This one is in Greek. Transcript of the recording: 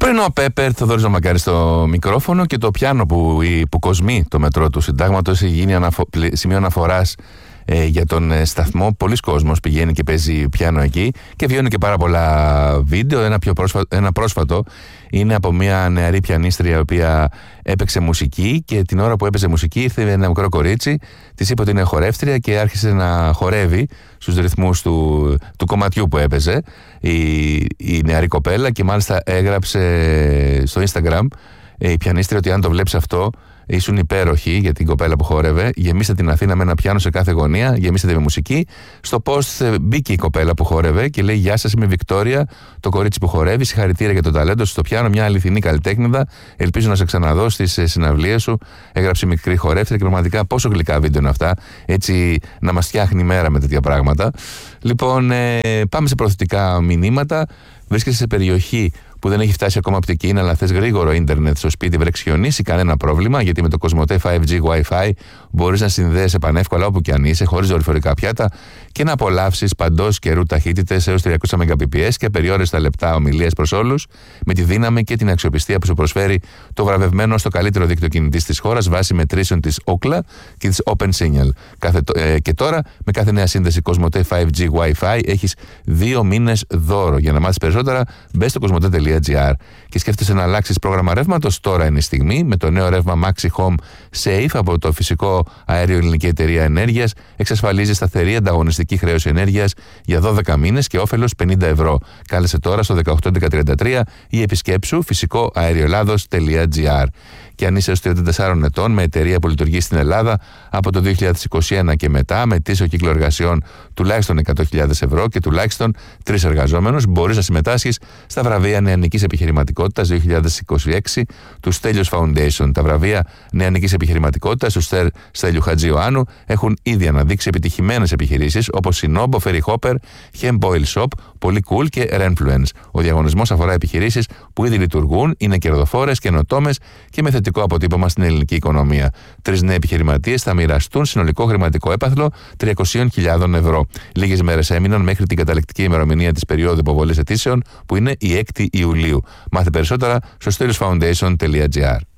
Πριν ο Πέπερ, Θοδωρής Μακάρης στο μικρόφωνο, και το πιάνο που κοσμεί το μετρό του Συντάγματος έχει γίνει σημείο αναφοράς για τον σταθμό. Πολλοί κόσμος πηγαίνει και παίζει πιάνο εκεί και βιώνει και πάρα πολλά βίντεο. Ένα πρόσφατο είναι από μια νεαρή πιανίστρια η οποία έπαιξε μουσική, και την ώρα που έπαιζε μουσική ήρθε ένα μικρό κορίτσι, της είπε ότι είναι χορεύτρια και άρχισε να χορεύει στους ρυθμούς του κομματιού που έπαιζε η νεαρή κοπέλα, και μάλιστα έγραψε στο Instagram η πιανίστρια ότι αν το βλέπεις αυτό ήσουν υπέροχοι για την κοπέλα που χόρευε. Γεμίστε την Αθήνα με ένα πιάνο σε κάθε γωνία, γεμίστε με μουσική. Στο post μπήκε η κοπέλα που χόρευε και λέει: Γεια σας, είμαι η Βικτόρια, το κορίτσι που χορεύει. Συγχαρητήρια για το ταλέντο σου στο πιάνο, μια αληθινή καλλιτέχνηδα. Ελπίζω να σε ξαναδώ στις συναυλίες σου. Έγραψε η μικρή χορεύτρια, και πραγματικά πόσο γλυκά βίντεο είναι αυτά. Έτσι να μας φτιάχνει η μέρα με τέτοια πράγματα. Λοιπόν, πάμε σε προωθητικά μηνύματα. Βρίσκεσαι σε περιοχή που δεν έχει φτάσει ακόμα οπτική, αλλά θες γρήγορο ίντερνετ στο σπίτι, βρέξει χιονίσει, κανένα πρόβλημα, γιατί με το Κοσμοτέ 5G Wi-Fi μπορείς να συνδέεσαι πανεύκολα όπου και αν είσαι, χωρίς δορυφορικά πιάτα, και να απολαύσεις παντός καιρού ταχύτητες έως 300 Mbps και απεριόριστα λεπτά ομιλίες προς όλους, με τη δύναμη και την αξιοπιστία που σου προσφέρει το βραβευμένο στο καλύτερο δίκτυο κινητής της χώρας βάσει μετρήσεων της Ookla και της Open Signal. Και τώρα, με κάθε νέα σύνδεση Κοσμοτέ 5G Wi-Fi, έχεις 2 μήνες δώρο. Για να μάθεις περισσότερα, μπες στο κοσμοτέ.gr. Και σκέφτεσαι να αλλάξεις πρόγραμμα ρεύματος? Τώρα είναι η στιγμή. Με το νέο ρεύμα Maxi Home Safe από το φυσικό αέριο Ελληνική Εταιρεία Ενέργειας εξασφαλίζει σταθερή ανταγωνιστική χρέωση ενέργειας για 12 μήνες και όφελος 50 ευρώ. Κάλεσε τώρα στο 18133 ή επισκέψου φυσικοαερioελλάδος.gr. Και αν είσαι έως 34 ετών, με εταιρεία που λειτουργεί στην Ελλάδα από το 2021 και μετά, με ετήσιο κύκλο εργασιών τουλάχιστον 100.000 ευρώ και τουλάχιστον 3 εργαζόμενους, μπορείς να συμμετάσχεις στα βραβεία Νεανικής Επιχειρηματικότητας 2026 του Στέλιος Foundation. Τα βραβεία Νεανικής Επιχειρηματικότητας του Στέλιου Χατζιωάννου έχουν ήδη αναδείξει επιτυχημένες επιχειρήσεις όπως η Nobo, Ferry Hopper, Hem Boil Shop, Πολύ Cool και Renfluence. Ο διαγωνισμός αφορά επιχειρήσεις που ήδη λειτουργούν, είναι κερδοφόρες, καινοτόμες και με θετικό αποτύπωμα στην ελληνική οικονομία. 3 νέοι επιχειρηματίες θα μοιραστούν συνολικό χρηματικό έπαθλο 300.000 ευρώ. Λίγες μέρες έμειναν μέχρι την καταληκτική ημερομηνία της περίοδου υποβολής αιτήσεων, που είναι η 6η Ιουλίου. Μάθε περισσότερα στο steliosfoundation.gr.